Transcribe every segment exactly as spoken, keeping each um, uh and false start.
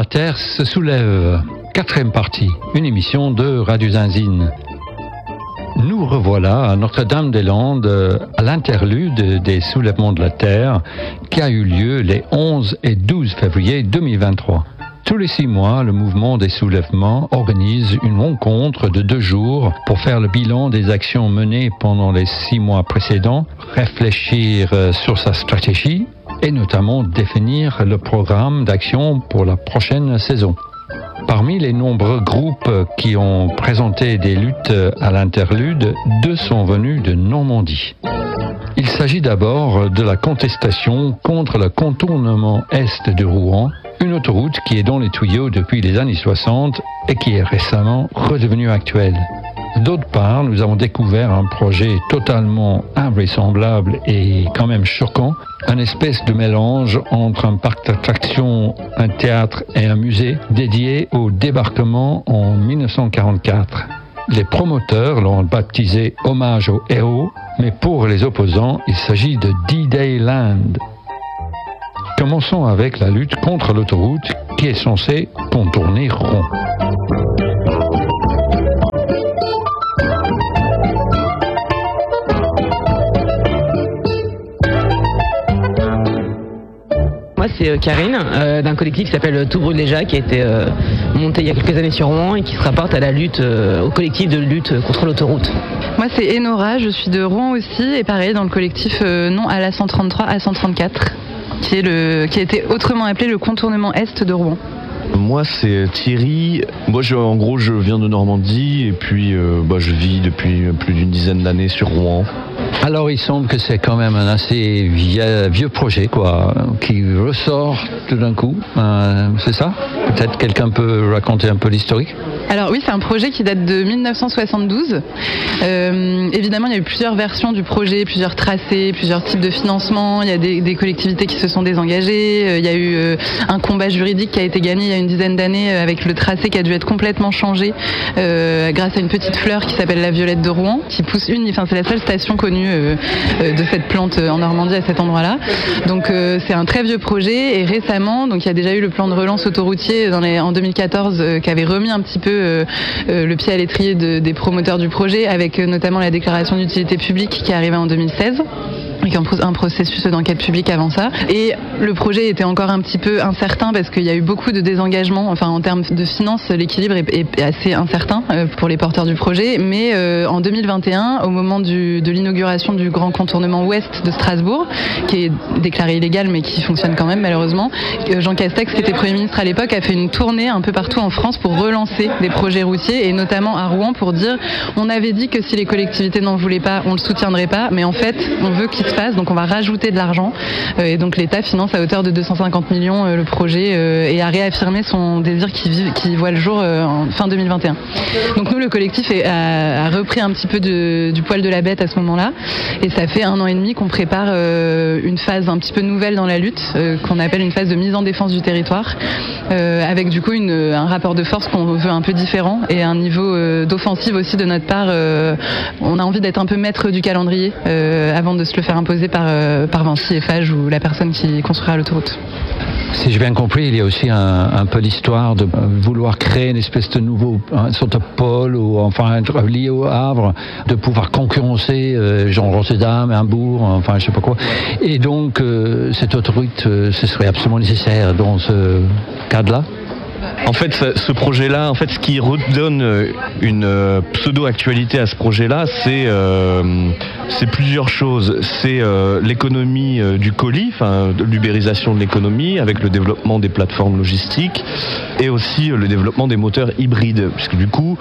la Terre se soulève. Quatrième partie, une émission de Radio Zinzine. Nous revoilà à Notre-Dame-des-Landes à l'interlude des soulèvements de la Terre qui a eu lieu les onze et douze février deux mille vingt-trois. Tous les six mois, le mouvement des soulèvements organise une rencontre de deux jours pour faire le bilan des actions menées pendant les six mois précédents, réfléchir sur sa stratégie et notamment définir le programme d'action pour la prochaine saison. Parmi les nombreux groupes qui ont présenté des luttes à l'interlude, deux sont venus de Normandie. Il s'agit d'abord de la contestation contre le contournement est de Rouen, une autoroute qui est dans les tuyaux depuis les années soixante et qui est récemment redevenue actuelle. D'autre part, nous avons découvert un projet totalement invraisemblable et quand même choquant, un espèce de mélange entre un parc d'attractions, un théâtre et un musée dédié au débarquement en dix-neuf cent quarante-quatre. Les promoteurs l'ont baptisé Hommage aux héros, mais pour les opposants, il s'agit de D-Day Land. Commençons avec la lutte contre l'autoroute qui est censée contourner Rouen. Moi, c'est Karine, euh, d'un collectif qui s'appelle Tout brûle déjà, qui a été euh, monté il y a quelques années sur Rouen et qui se rapporte à la lutte, euh, au collectif de lutte contre l'autoroute. Moi, c'est Enora, je suis de Rouen aussi, et pareil, dans le collectif euh, non à la cent trente-trois à cent trente-quatre, qui, est le, qui a été autrement appelé le contournement est de Rouen. Moi c'est Thierry, moi je, en gros je viens de Normandie et puis euh, bah, je vis depuis plus d'une dizaine d'années sur Rouen. Alors il semble que c'est quand même un assez vieux, vieux projet quoi, qui ressort tout d'un coup, euh, c'est ça ? Peut-être quelqu'un peut raconter un peu l'historique ? Alors oui, c'est un projet qui date de dix-neuf cent soixante-douze. Euh, évidemment, il y a eu plusieurs versions du projet, plusieurs tracés, plusieurs types de financement. Il y a des, des collectivités qui se sont désengagées. Euh, il y a eu euh, un combat juridique qui a été gagné il y a une dizaine d'années euh, avec le tracé qui a dû être complètement changé euh, grâce à une petite fleur qui s'appelle la violette de Rouen, qui pousse une. Enfin, c'est la seule station connue euh, euh, de cette plante en Normandie à cet endroit-là. Donc, euh, c'est un très vieux projet. Et récemment, donc il y a déjà eu le plan de relance autoroutier dans les, en deux mille quatorze euh, qui avait remis un petit peu Euh, euh, le pied à l'étrier de, des promoteurs du projet, avec euh, notamment la déclaration d'utilité publique qui est arrivée en deux mille seize. Avec un, un processus d'enquête publique avant ça. Et le projet était encore un petit peu incertain parce qu'il y a eu beaucoup de désengagement. Enfin, en termes de finances, l'équilibre est, est assez incertain euh, pour les porteurs du projet. Mais euh, en deux mille vingt et un, au moment du, de l'inauguration du grand contournement ouest de Strasbourg, qui est déclaré illégal mais qui fonctionne quand même malheureusement, euh, Jean Castex, qui était Premier ministre à l'époque, a fait une tournée un peu partout en France pour relancer des projets routiers et notamment à Rouen pour dire on avait dit que si les collectivités n'en voulaient pas, on le soutiendrait pas, mais en fait, on veut qu'ils passe, donc on va rajouter de l'argent euh, et donc l'État finance à hauteur de deux cent cinquante millions euh, le projet euh, et a réaffirmé son désir qui, vive, qui voit le jour euh, en fin deux mille vingt et un. Donc nous le collectif est, a, a repris un petit peu de, du poil de la bête à ce moment-là et ça fait un an et demi qu'on prépare euh, une phase un petit peu nouvelle dans la lutte euh, qu'on appelle une phase de mise en défense du territoire euh, avec du coup une, un rapport de force qu'on veut un peu différent et un niveau euh, d'offensive aussi de notre part. Euh, on a envie d'être un peu maître du calendrier euh, avant de se le faire imposé par, euh, par Vinci Eiffage ou la personne qui construira l'autoroute. Si j'ai bien compris, il y a aussi un, un peu l'histoire de vouloir créer une espèce de nouveau, une sorte de pôle ou enfin lié au Havre, de pouvoir concurrencer euh, genre Rotterdam, Hambourg, enfin je sais pas quoi. Et donc euh, cette autoroute, euh, ce serait absolument nécessaire dans ce cadre-là. En fait, ce projet-là, en fait, ce qui redonne une pseudo-actualité à ce projet-là, c'est, euh, c'est plusieurs choses. C'est euh, l'économie du colis, enfin, l'ubérisation de l'économie, avec le développement des plateformes logistiques, et aussi le développement des moteurs hybrides. Puisque du coup,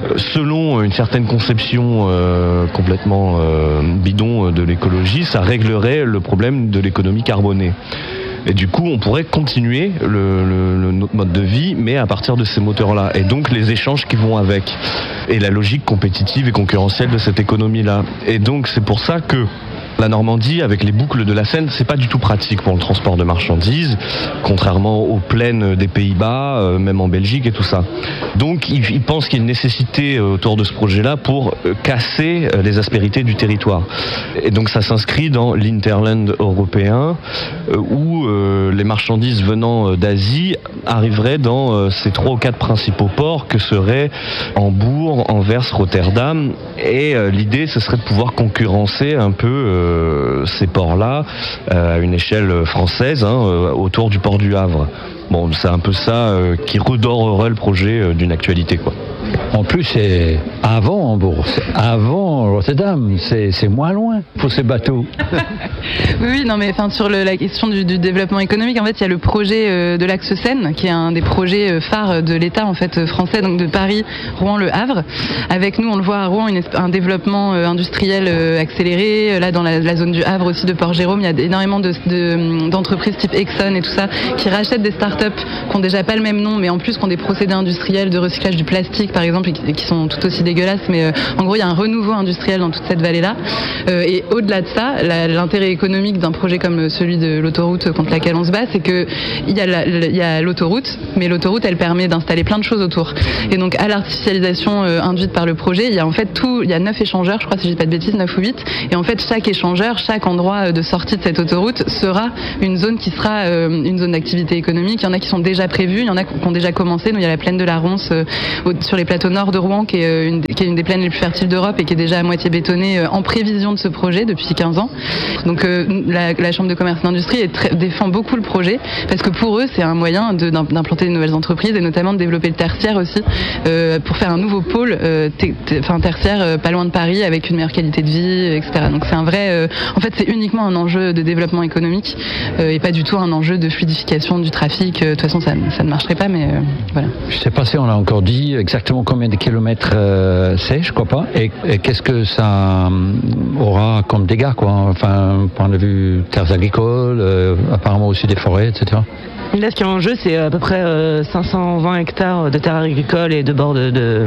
selon une certaine conception euh, complètement euh, bidon de l'écologie, ça réglerait le problème de l'économie carbonée. Et du coup, on pourrait continuer le, le, le, notre mode de vie, mais à partir de ces moteurs-là. Et donc, les échanges qui vont avec. Et la logique compétitive et concurrentielle de cette économie-là. Et donc, c'est pour ça que La Normandie, avec les boucles de la Seine, c'est pas du tout pratique pour le transport de marchandises, contrairement aux plaines des Pays-Bas, euh, même en Belgique et tout ça. Donc ils, ils pensent qu'il y a une nécessité euh, autour de ce projet-là pour euh, casser euh, les aspérités du territoire. Et donc ça s'inscrit dans l'Interland européen, euh, où euh, les marchandises venant euh, d'Asie arriveraient dans euh, ces trois ou quatre principaux ports que seraient Hambourg, Anvers, Rotterdam. Et euh, l'idée, ce serait de pouvoir concurrencer un peu euh, ces ports-là euh, à une échelle française, hein, euh, autour du port du Havre. Bon, c'est un peu ça euh, qui redorerait le projet euh, d'une actualité, quoi. En plus, c'est avant Hambourg, c'est avant Rotterdam, c'est, c'est moins loin pour ces bateaux. Oui, oui, non, mais enfin sur le, la question du, du développement économique, en fait, il y a le projet euh, de l'axe Seine, qui est un des projets euh, phares de l'État en fait français, donc de Paris, Rouen, Le Havre. Avec nous, on le voit à Rouen, une, un développement euh, industriel euh, accéléré. Là, dans la, la zone du Havre aussi de Port-Jérôme, il y a énormément de, de, d'entreprises type Exxon et tout ça qui rachètent des startups qui ont déjà pas le même nom, mais en plus qui ont des procédés industriels de recyclage du plastique, par exemple, et qui, qui sont tout aussi dégueulasses. Mais euh, en gros, il y a un renouveau industriel dans toute cette vallée-là. Euh, et au-delà de ça, la, l'intérêt économique d'un projet comme celui de l'autoroute contre laquelle on se bat, c'est que il y a, la, il y a l'autoroute, mais l'autoroute, elle permet d'installer plein de choses autour. Et donc, à l'artificialisation euh, induite par le projet, il y a en fait tout, il y a neuf échangeurs, je crois, si je dis pas de bêtises, neuf ou huit. Et en fait, chaque échangeur, chaque endroit de sortie de cette autoroute sera une zone qui sera euh, une zone d'activité économique. Il y en a qui sont déjà prévues, il y en a qui ont déjà commencé. Nous, il y a la plaine de la Ronce euh, sur les plateaux nord de Rouen, qui est, une, qui est une des plaines les plus fertiles d'Europe et qui est déjà à moitié bétonnée euh, en prévision de ce projet depuis quinze ans. Donc euh, la, la Chambre de commerce et d'industrie est très, défend beaucoup le projet parce que pour eux, c'est un moyen de, d'implanter de nouvelles entreprises et notamment de développer le tertiaire aussi euh, pour faire un nouveau pôle euh, t- t- enfin, tertiaire euh, pas loin de Paris avec une meilleure qualité de vie, et cetera. Donc c'est un vrai... Euh, en fait, c'est uniquement un enjeu de développement économique euh, et pas du tout un enjeu de fluidification du trafic. De toute façon, ça, ça ne marcherait pas, mais euh, voilà. Je ne sais pas si on a encore dit exactement combien de kilomètres euh, c'est, je crois pas. Et, et qu'est-ce que ça aura comme dégâts, quoi. Enfin, point de vue terres agricoles, euh, apparemment aussi des forêts, et cetera. Là, ce qui est en jeu, c'est à peu près euh, cinq cent vingt hectares de terres agricoles et de bords de, de,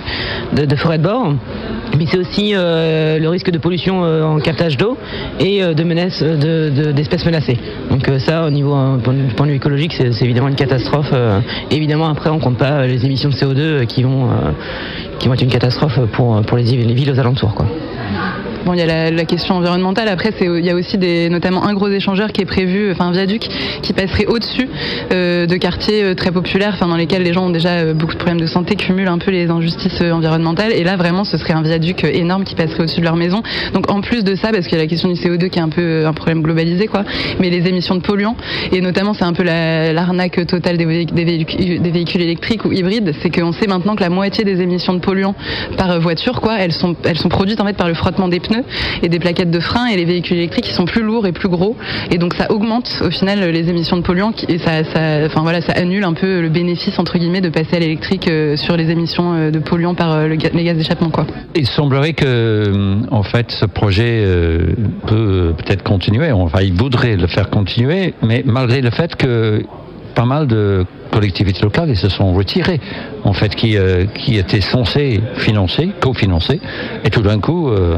de, de forêts de bord. Mais c'est aussi euh, le risque de pollution euh, en captage d'eau et euh, de menaces de, de, d'espèces menacées. Donc euh, ça, au niveau euh, point, de, point de vue écologique, c'est, c'est évidemment une catastrophe. Euh, évidemment, après, on compte pas les émissions de C O deux qui vont, euh, qui vont être une catastrophe pour, pour les, les villes aux alentours, quoi. Bon, il y a la, la question environnementale. Après, c'est, il y a aussi des, notamment un gros échangeur qui est prévu, enfin un viaduc qui passerait au-dessus euh, de quartiers euh, très populaires, enfin dans lesquels les gens ont déjà euh, beaucoup de problèmes de santé, cumulent un peu les injustices euh, environnementales. Et là, vraiment, ce serait un viaduc euh, énorme qui passerait au-dessus de leur maison. Donc, en plus de ça, parce qu'il y a la question du C O deux qui est un peu euh, un problème globalisé, quoi. Mais les émissions de polluants, et notamment, c'est un peu la, l'arnaque totale des, véhic- des, véhic- des véhicules électriques ou hybrides, c'est qu'on sait maintenant que la moitié des émissions de polluants par voiture, quoi, elles sont, elles sont produites en fait par le frottement des pneus et des plaquettes de frein, et les véhicules électriques ils sont plus lourds et plus gros, et donc ça augmente au final les émissions de polluants et ça, ça, enfin voilà, ça annule un peu le bénéfice entre guillemets de passer à l'électrique euh, sur les émissions euh, de polluants par euh, le, les gaz d'échappement, quoi. Il semblerait que en fait ce projet euh, peut peut-être continuer, enfin il voudrait le faire continuer, mais malgré le fait que pas mal de collectivités locales ils se sont retirées, en fait, qui, euh, qui étaient censées financer, cofinancer, et tout d'un coup, euh,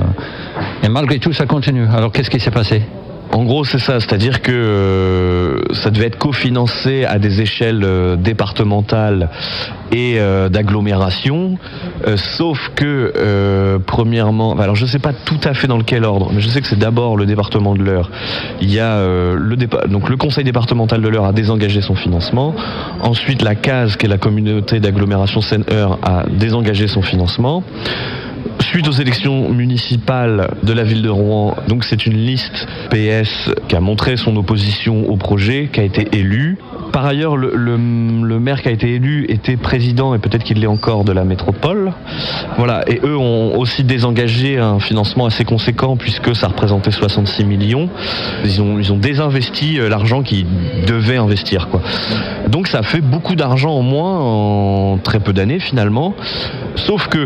et malgré tout, ça continue. Alors, qu'est-ce qui s'est passé ? En gros, c'est ça, c'est-à-dire que euh, ça devait être cofinancé à des échelles euh, départementales et euh, d'agglomération, euh, sauf que, euh, premièrement, alors je ne sais pas tout à fait dans lequel ordre, mais je sais que c'est d'abord le département de l'Eure. Il y a euh, le, dépa- donc le conseil départemental de l'Eure a désengagé son financement, ensuite la C A S, qui est la communauté d'agglomération Seine-Eure, a désengagé son financement. Suite aux élections municipales de la ville de Rouen, donc c'est une liste P S qui a montré son opposition au projet, qui a été élue. Par ailleurs, le, le, le maire qui a été élu était président, et peut-être qu'il l'est encore, de la métropole. Voilà, et eux ont aussi désengagé un financement assez conséquent, puisque ça représentait soixante-six millions. Ils ont, ils ont désinvesti l'argent qu'ils devaient investir, quoi. Donc ça fait beaucoup d'argent en moins en très peu d'années finalement. Sauf que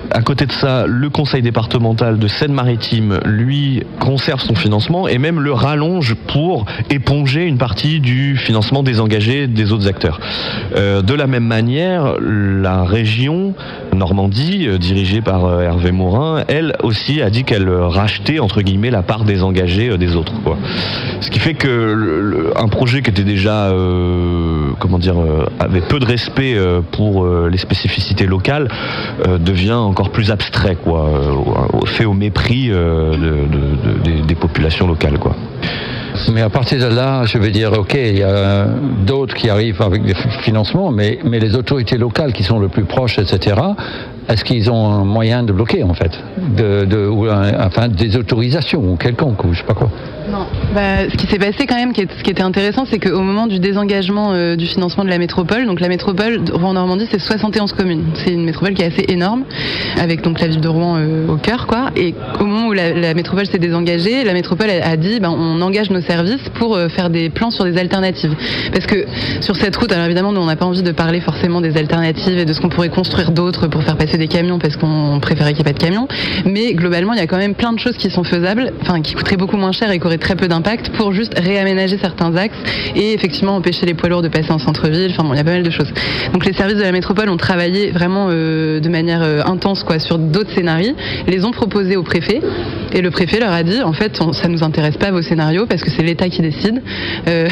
à côté de ça, le conseil départemental de Seine-Maritime, lui, conserve son financement et même le rallonge pour éponger une partie du financement désengagé des autres acteurs. Euh, de la même manière, la région Normandie, euh, dirigée par euh, Hervé Morin, elle aussi a dit qu'elle rachetait entre guillemets la part désengagée euh, des autres, quoi. Ce qui fait que le, le, un projet qui était déjà euh, comment dire euh, avait peu de respect euh, pour euh, les spécificités locales euh, devient encore plus abstrait, quoi, euh, fait au mépris euh, de, de, de, des, des populations locales, quoi. Mais à partir de là, je veux dire, ok, il y a d'autres qui arrivent avec des financements, mais, mais les autorités locales qui sont le plus proches, et cetera, est-ce qu'ils ont un moyen de bloquer, en fait, de, de, ou un, enfin, des autorisations ou quelconque, ou je sais pas quoi? Non. Bah, ce qui s'est passé quand même, qui est, ce qui était intéressant, c'est qu'au moment du désengagement euh, du financement de la métropole, donc la métropole de Rouen-Normandie, c'est soixante et onze communes. C'est une métropole qui est assez énorme, avec donc la ville de Rouen euh, au cœur, quoi. Et au moment où la, la métropole s'est désengagée, la métropole a, a dit, ben, on engage nos services pour euh, faire des plans sur des alternatives. Parce que sur cette route, alors évidemment, nous, on n'a pas envie de parler forcément des alternatives et de ce qu'on pourrait construire d'autres pour faire passer des camions, parce qu'on préférait qu'il n'y ait pas de camions. Mais globalement, il y a quand même plein de choses qui sont faisables, enfin, qui coûteraient beaucoup moins cher et qui auraient très peu d'impact pour juste réaménager certains axes et effectivement empêcher les poids lourds de passer en centre-ville. Enfin bon, il y a pas mal de choses. Donc les services de la métropole ont travaillé vraiment euh, de manière euh, intense, quoi, sur d'autres scénarios, les ont proposés au préfet et le préfet leur a dit en fait on, ça nous intéresse pas vos scénarios parce que c'est l'État qui décide. Euh,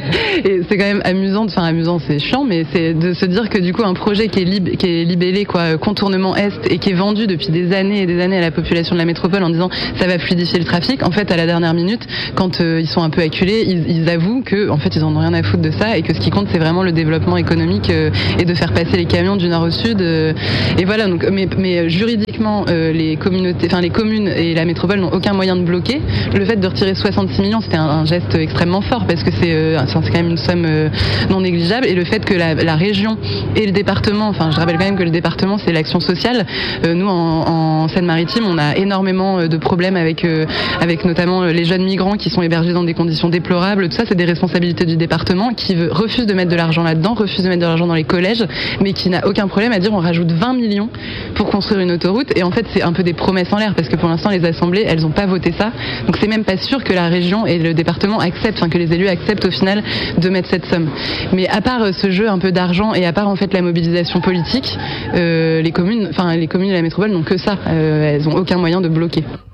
et c'est quand même amusant, enfin amusant, c'est chiant, mais c'est de se dire que du coup un projet qui est, lib- qui est libellé, quoi, contournement Est, et qui est vendu depuis des années et des années à la population de la métropole en disant ça va fluidifier le trafic, en fait à la dernière minute, quand euh, ils sont un peu acculés, ils, ils avouent que en fait ils en ont rien à foutre de ça et que ce qui compte c'est vraiment le développement économique euh, et de faire passer les camions du nord au sud. Euh, et voilà, donc mais, mais juridiquement euh, les communautés, enfin les communes et la métropole n'ont aucun moyen de bloquer. Le fait de retirer soixante-six millions, c'était un, un geste extrêmement fort parce que c'est, euh, c'est quand même une somme euh, non négligeable, et le fait que la, la région et le département, enfin je rappelle quand même que le département c'est l'action sociale. Euh, nous en, en Seine-Maritime, on a énormément de problèmes avec euh, avec notamment les jeunes migrants qui sont hébergés dans des conditions déplorables. Tout ça, c'est des responsabilités du département qui veut, refuse de mettre de l'argent là-dedans, refuse de mettre de l'argent dans les collèges, mais qui n'a aucun problème à dire on rajoute vingt millions pour construire une autoroute. Et en fait, c'est un peu des promesses en l'air parce que pour l'instant, les assemblées, elles n'ont pas voté ça. Donc c'est même pas sûr que la région et le département acceptent, enfin que les élus acceptent au final de mettre cette somme. Mais à part ce jeu un peu d'argent et à part en fait la mobilisation politique, euh, les communes, enfin les communes et la métropole n'ont que ça. Euh, elles n'ont aucun moyen de bloquer.